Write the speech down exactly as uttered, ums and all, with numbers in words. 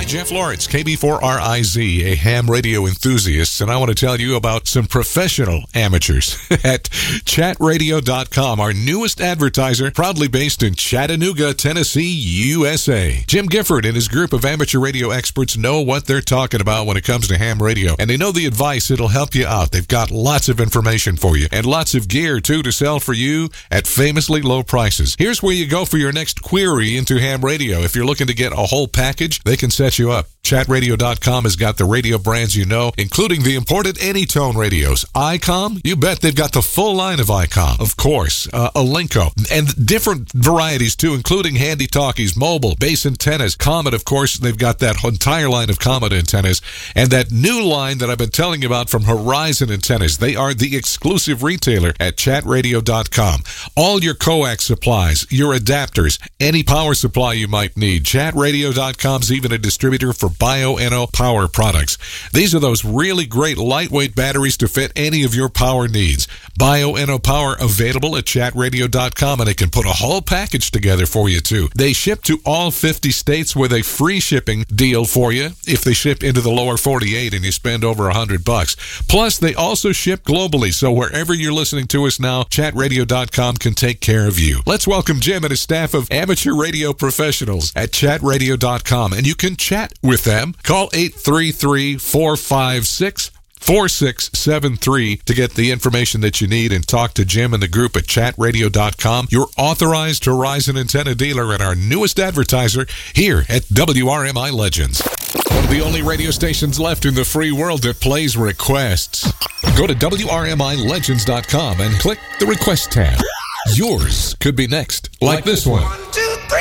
Jeff Lawrence, K B four R I Z, a ham radio enthusiast, and I want to tell you about some professional amateurs at chat radio dot com, our newest advertiser, proudly based in Chattanooga, Tennessee, U S A. Jim Gifford and his group of amateur radio experts know what they're talking about when it comes to ham radio, and they know the advice that'll help you out. They've got lots of information for you, and lots of gear, too, to sell for you at famously low prices. Here's where you go for your next query into ham radio. If you're looking to get a whole package, they can set you up. chat radio dot com has got the radio brands you know, including the imported Anytone radios. ICOM, you bet they've got the full line of ICOM. Of course, uh, Alinco, and different varieties too, including handy talkies, mobile, base antennas. Comet, of course, they've got that entire line of Comet antennas, and that new line that I've been telling you about from Horizon Antennas. They are the exclusive retailer at chat radio dot com. All your coax supplies, your adapters, any power supply you might need. chat radio dot com's even a distributor for Bioenno power products. These are those really great lightweight batteries to fit any of your power needs. Bioenno power available at chat radio dot com, and they can put a whole package together for you too. They ship to all fifty states with a free shipping deal for you if they ship into the lower forty-eight and you spend over a hundred bucks. Plus, they also ship globally, so wherever you're listening to us now, chat radio dot com can take care of you. Let's welcome Jim and his staff of amateur radio professionals at chat radio dot com, and you can chat with them. Call eight three three, four five six, four six seven three to get the information that you need and talk to Jim and the group at chat radio dot com, your authorized Horizon antenna dealer and our newest advertiser here at W R M I Legends. One of the only radio stations left in the free world that plays requests. Go to W R M I legends dot com and click the request tab. Yours could be next, like this one.